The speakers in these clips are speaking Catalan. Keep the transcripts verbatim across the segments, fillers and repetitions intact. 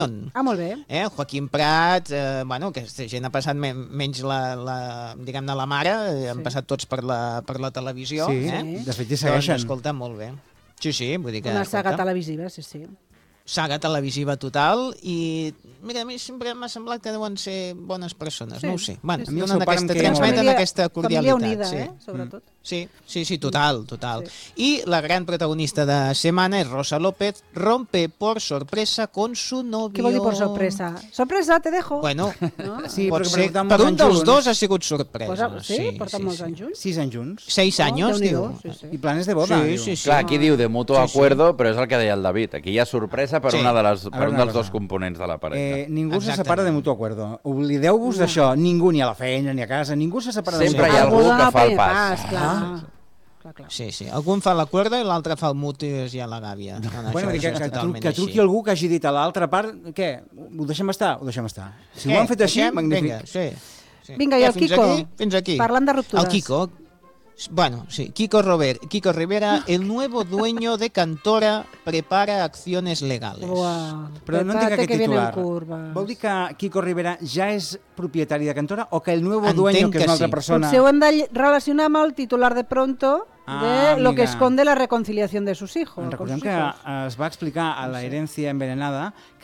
Ah, molt bé. Eh? Joaquim Prat, eh, bueno, aquesta gent ha passat me menys la, la, diguem-ne, la mare, sí. Han passat tots per la, per la televisió. Sí, eh? sí. De fet, hi segueixen. Doncs, escolta, molt bé. Sí, sí, vull dir que... Una saga escolta, televisiva, sí, sí. saga televisiva total i, mira, a mi sempre m'ha semblat que deuen ser bones persones, Sí, no ho sé. Bueno, sí, sí. donen aquesta, transmeten Família- aquesta cordialitat. Família unida, sí. eh, sobretot. Sí, sí, sí, total, total. Sí. Y la gran protagonista de semana es Rosa López, rompe por sorpresa con su novio. Què vol dir per sorpresa? Sorpresa, te dejo. Bueno, No? Sí, pot perquè ser, porten per molts un anys dels junts. dos ha sigut sorpresa. Pues, sí, porten molts anys junts. Sis anys junts. Seis Oh, años, Déu-n'hi-do, diu. sí, sí. I planes de boda. Sí, diu. sí, sí. Clar, aquí diu de mutuo Sí, sí. acuerdo, però és el que deia el David. Aquí hi ha sorpresa per, Sí. una de les, A per veure un una dels cosa. dos components de la parella. Eh, ningú se Exactament. separa de mutuo acuerdo. Oblideu-vos d'això. Ningú, ni a la feina, ni a casa, ningú se separa de Sempre mutuo hi ha acuerdo. algú que dona fa el primer pas. clar. Ah. Clar, clar. Sí, sí. Algun fa la cuerda i l'altre fa el mutu i és ja la gàbia. No, no, Bueno, això, que, això és que, totalment que truqui així. algú que hagi dit a l'altra part, què? Ho deixem estar? Ho deixem estar. Si Què? ho han fet així, Deixem? magnífic. Vinga, sí. sí. Vinga, i Què, el fins Kiko? Aquí? Fins aquí. Parlant de ruptures. El Kiko. Bueno, sí, Kiko, Robert, Kiko Rivera, el nuevo dueño de Cantora, prepara acciones legales. Uau, Però no entenc prepárate aquest que vienen titular. curvas. Vol dir que Kiko Rivera ja és propietari de Cantora o que el nuevo Entenc dueño, que és que una altra sí. persona... Potser ho hem de relacionar amb el titular de pronto Ah, de lo que amiga. esconde la reconciliación de sus hijos. Recordem con sus que hijos. es va explicar a la herència envenenada que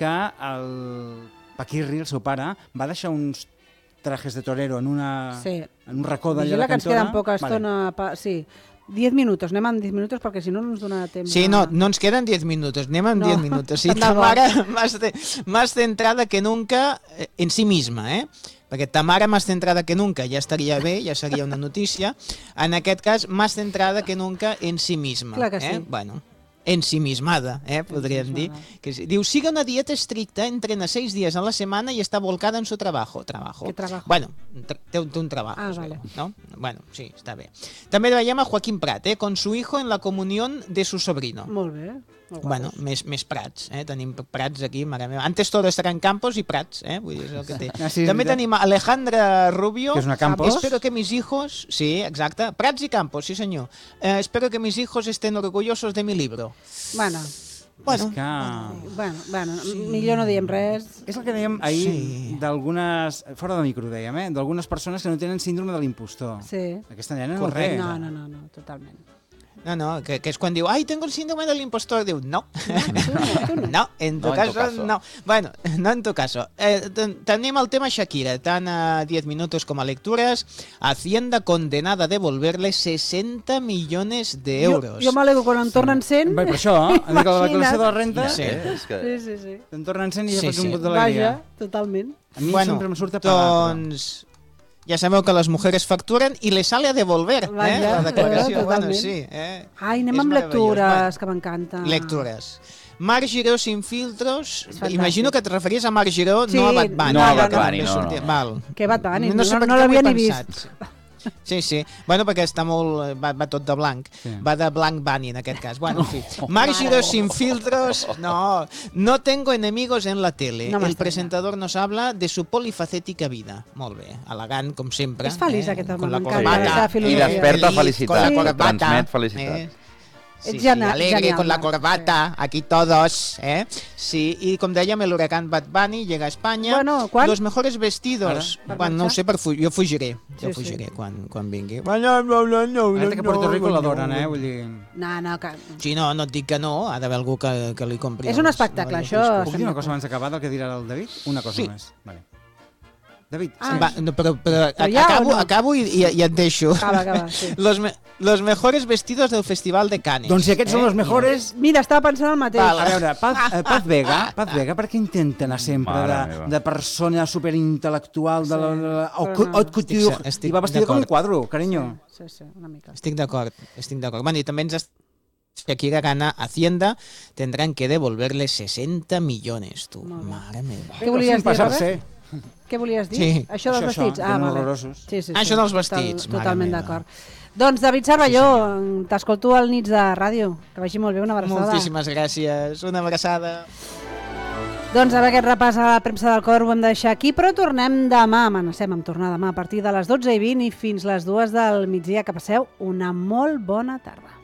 el Paquirri, el seu pare, va deixar uns trajes de torero en, una, Sí. en un racó d'allà Vigila de que ens Cantora. queda poca estona. Pa... Sí, diez minuts, anem amb diez minuts perquè si no no ens donarà temps. Sí, a- no, no ens queden diez minutos, anem amb No. diez minutos. Sí, Tant de bo. Tamara, más, de, más centrada que nunca eh, en sí misma, eh? Perquè Tamara, más centrada que nunca, ja estaria bé, ja seria una notícia. En aquest cas, más centrada que nunca en sí misma. Clar que sí. Eh? Bueno, ensimismada, eh, podríem dir. Que sí. Diu, sigue una dieta estricta, entrena seis días a la semana y está volcada en su trabajo. Trabajo. ¿Qué trabajo? Bueno, tra- té, un- té un trabajo. Ah, es vale. veu, ¿no? Bueno, sí, está bé. També veiem a Joaquín Prat, eh, con su hijo en la comunión de su sobrino. Molt bé. Molt Bueno, guapos. més, més prats, eh? Tenim prats aquí, mare meva. Antes todo estaran campos i prats, eh? Vull dir, és el que té. Ah, sí, és També veritat. tenim a Alejandra Rubio. Que és una Campos. Espero que mis hijos... Sí, exacte. Prats i campos, sí senyor. Eh, espero que mis hijos estén orgullosos de mi libro. Bueno, Bueno, És que... bueno, bueno millor no diem res. És el que dèiem ahir Sí. d'algunes... Fora de micro, dèiem, eh? D'algunes persones que no tenen síndrome de l'impostor. Sí. Aquesta nena no Correcte. té. No, no, no, no, totalment. no, no, que, que és quan diu, ai, tengo el síndrome del impostor. Diu, no. tu no. No, en tu No en tu caso, caso. no. Bueno, no en tu caso. Eh, ten- tenim el tema Shakira, tant a diez minutos com a lectures. Hacienda condenada a devolverle sesenta millones de euros. Jo, jo m'alegro quan en tornen cent. Bé, per això, eh? Han dit que la declaració de la renta Sí. Eh, és que... Sí, sí, sí. te'n tornen cent i ja Sí, fots un sí. vot d'alegria. Vaja, totalment. A mi Bueno, sempre em surt a pagar. doncs... Ja sabeu que les mujeres facturen i les sale a devolver, eh? Vaja, La declaració, eh, bueno, totalment. sí. Eh? Ai, anem És amb meravellós. lectures, que m'encanta. Bueno, lectures. Marc Giró sin filtros. fantàstic. Imagino que et referies a Marc Giró, Sí, no a Bad Bunny. no a eh, Bad que Bunny, també no, sortia- no. Val. Que Bad Bunny, no, sé no, per no què ho he l'havia ni pensat. vist. Sí, sí. Bueno, perquè està molt... Va, va tot de blanc. Sí. Va de blanc Bunny, en aquest cas. Bueno, en fi. Marc Giró sin filtros. No, no tengo enemigos en la tele. No El m'estranya. presentador nos habla de su polifacética vida. Molt bé. Elegant, com sempre. És feliç, aquest home, Con la m'encanta corbata. la seva I filosofia. desperta Feliz, felicitat, con la Sí. corbata. transmet felicitat. Eh? Sí, Ets sí, genial, alegre genial, con la Marc, corbata, aquí todos, ¿eh? Sí, y com dèiem, el huracán Bad Bunny llega a España. Bueno, quan? Los mejores vestidos. Ara? Quan, no ho sé, per fu jo fugiré. Jo Sí, sí. fugiré quan, quan vingui. No, no, no, no, Ara que a Puerto Rico l'adoren, eh? Vull dir... No, no, que... Sí, no, no et dic que no, ha d'haver algú que, que li compri. És un els- espectacle, els això. discos. Puc dir una cosa abans d'acabar del que dirà el David? Una cosa Sí. més. Vale. David, Ah. sí. Va, no, però, però, Però ja o acabo, no? acabo i, i, i et deixo. Acaba, acaba, sí. Los, me, los mejores vestidos del Festival de Cannes. Doncs si aquests són Eh? els mejores... Mira, estava pensant el mateix. Val. A veure, Paz, eh, Paz Vega, Paz Vega, per què intenta anar sempre Mare de, meva. de persona superintel·lectual, de la, de la, però haute no. haute couture, Estic- estic i va vestida com un d'acord. quadro, carinyo. Sí, sí, una mica. Estic d'acord, estic d'acord. Bueno, y también Shakira gana Hacienda, tendrán que devolverle sesenta millones, tu. Molt bé. Mare meva. Què volies Sin dir, Robert? passar-se. Què volies dir? Sí. Això dels Això, vestits? això, ah, tenen vale. horrorosos. Sí, sí, sí. Ah, això dels vestits, Total, mare totalment meva. d'acord. Doncs David Cervelló, t'escolto al Nits de Ràdio. Que vagi molt bé, una abraçada. Moltíssimes gràcies, una abraçada. Doncs amb aquest repàs a la premsa del cor ho hem de deixar aquí, però tornem demà, amenacem amb tornar demà a partir de les dotze i vint i fins les dues del migdia. Que passeu una molt bona tarda.